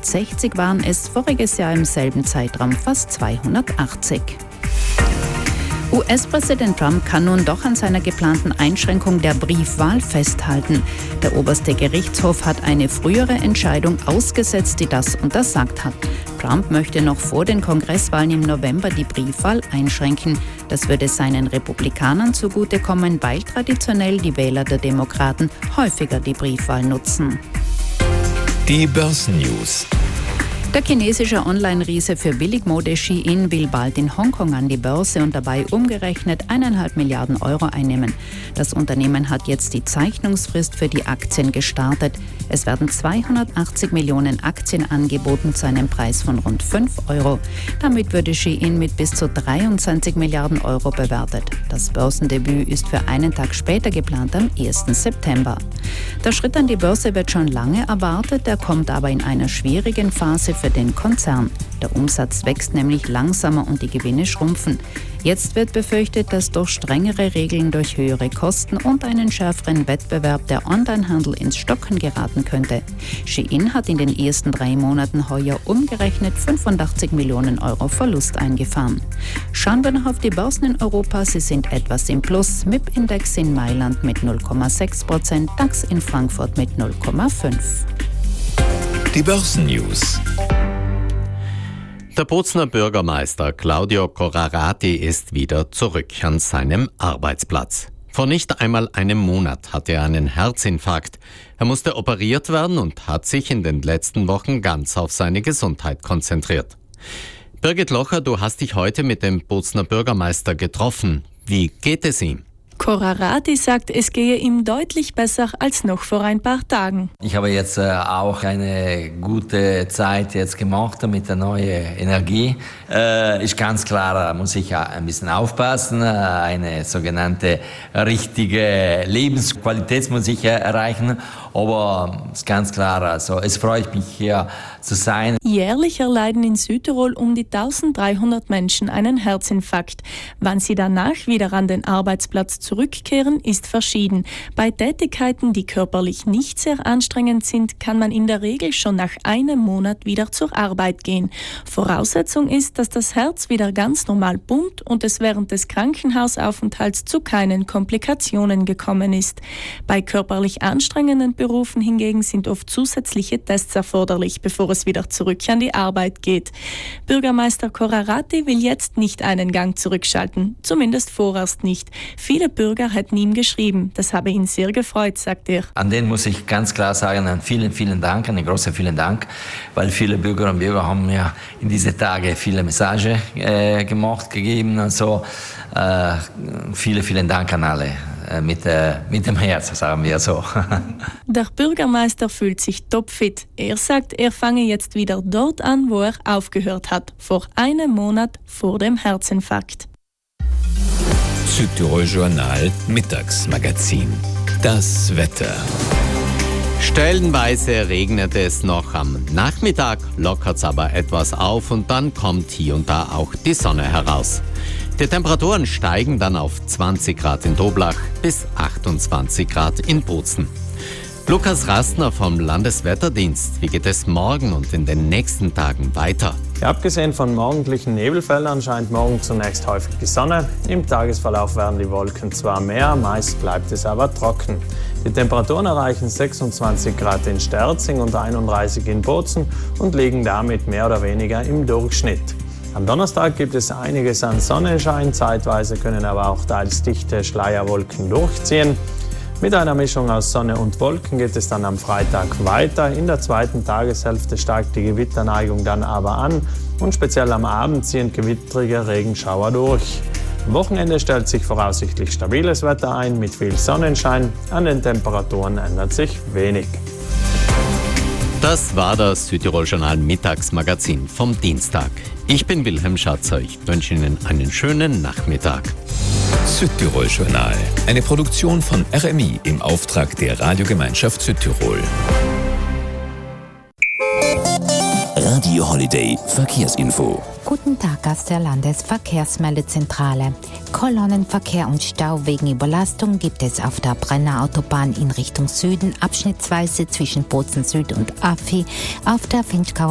260 waren es, voriges Jahr im selben Zeitraum fast 280. US-Präsident Trump kann nun doch an seiner geplanten Einschränkung der Briefwahl festhalten. Der oberste Gerichtshof hat eine frühere Entscheidung ausgesetzt, die das untersagt hat. Trump möchte noch vor den Kongresswahlen im November die Briefwahl einschränken. Das würde seinen Republikanern zugutekommen, weil traditionell die Wähler der Demokraten häufiger die Briefwahl nutzen. Die Börsennews. Der chinesische Online-Riese für Billigmode Shein will bald in Hongkong an die Börse und dabei umgerechnet 1,5 Milliarden Euro einnehmen. Das Unternehmen hat jetzt die Zeichnungsfrist für die Aktien gestartet. Es werden 280 Millionen Aktien angeboten zu einem Preis von rund 5 Euro. Damit würde Shein mit bis zu 23 Milliarden Euro bewertet. Das Börsendebüt ist für einen Tag später geplant, am 1. September. Der Schritt an die Börse wird schon lange erwartet, er kommt aber in einer schwierigen Phase für den Konzern. Der Umsatz wächst nämlich langsamer und die Gewinne schrumpfen. Jetzt wird befürchtet, dass durch strengere Regeln, durch höhere Kosten und einen schärferen Wettbewerb der Onlinehandel ins Stocken geraten könnte. Shein hat in den ersten 3 Monaten heuer umgerechnet 85 Millionen Euro Verlust eingefahren. Schauen wir noch auf die Börsen in Europa. Sie sind etwas im Plus. MIP-Index in Mailand mit 0,6%, DAX in Frankfurt mit 0,5%. Die Börsennews. Der Bozner Bürgermeister Claudio Corrarati ist wieder zurück an seinem Arbeitsplatz. Vor nicht einmal einem Monat hatte er einen Herzinfarkt. Er musste operiert werden und hat sich in den letzten Wochen ganz auf seine Gesundheit konzentriert. Birgit Locher, du hast dich heute mit dem Bozner Bürgermeister getroffen. Wie geht es ihm? Corrarati sagt, es gehe ihm deutlich besser als noch vor ein paar Tagen. Ich habe jetzt auch eine gute Zeit jetzt gemacht mit der neuen Energie. Ist ganz klar, muss ich ein bisschen aufpassen. Eine sogenannte richtige Lebensqualität muss ich erreichen. Aber ist ganz klar, also es freut mich hier zu sein. Jährlich erleiden in Südtirol um die 1300 Menschen einen Herzinfarkt. Wann sie danach wieder an den Arbeitsplatz zurückkehren, ist verschieden. Bei Tätigkeiten, die körperlich nicht sehr anstrengend sind, kann man in der Regel schon nach einem Monat wieder zur Arbeit gehen. Voraussetzung ist, dass das Herz wieder ganz normal pumpt und es während des Krankenhausaufenthalts zu keinen Komplikationen gekommen ist. Bei körperlich anstrengenden Berufen hingegen sind oft zusätzliche Tests erforderlich, bevor es wieder zurück an die Arbeit geht. Bürgermeister Corrarati will jetzt nicht einen Gang zurückschalten, zumindest vorerst nicht. Viele Bürger hätten ihm geschrieben, das habe ihn sehr gefreut, sagt er. An den muss ich ganz klar sagen, vielen Dank, einen großen vielen Dank, weil viele Bürgerinnen und Bürger haben mir in diesen Tagen viele Messagen gegeben und so. Vielen Dank an alle. Mit dem Herz, sagen wir so. Der Bürgermeister fühlt sich topfit. Er sagt, er fange jetzt wieder dort an, wo er aufgehört hat, vor einem Monat vor dem Herzinfarkt. Südtirol Journal Mittagsmagazin. Das Wetter. Stellenweise regnet es noch am Nachmittag, lockert es aber etwas auf und dann kommt hier und da auch die Sonne heraus. Die Temperaturen steigen dann auf 20 Grad in Toblach bis 28 Grad in Bozen. Lukas Rastner vom Landeswetterdienst. Wie geht es morgen und in den nächsten Tagen weiter? Ja, abgesehen von morgendlichen Nebelfeldern scheint morgen zunächst häufig die Sonne. Im Tagesverlauf werden die Wolken zwar mehr, meist bleibt es aber trocken. Die Temperaturen erreichen 26 Grad in Sterzing und 31 in Bozen und liegen damit mehr oder weniger im Durchschnitt. Am Donnerstag gibt es einiges an Sonnenschein, zeitweise können aber auch teils dichte Schleierwolken durchziehen. Mit einer Mischung aus Sonne und Wolken geht es dann am Freitag weiter. In der zweiten Tageshälfte steigt die Gewitterneigung dann aber an und speziell am Abend ziehen gewittrige Regenschauer durch. Am Wochenende stellt sich voraussichtlich stabiles Wetter ein mit viel Sonnenschein. An den Temperaturen ändert sich wenig. Das war das Südtirol Journal Mittagsmagazin vom Dienstag. Ich bin Wilhelm Schatzer. Ich wünsche Ihnen einen schönen Nachmittag. Südtirol Journal, eine Produktion von RMI im Auftrag der Radiogemeinschaft Südtirol. Radio Holiday Verkehrsinfo. Guten Tag aus der Landesverkehrsmeldezentrale. Kolonnenverkehr und Stau wegen Überlastung gibt es auf der Brenner Autobahn in Richtung Süden, abschnittsweise zwischen Bozen Süd und Affi, auf der Vinschgauer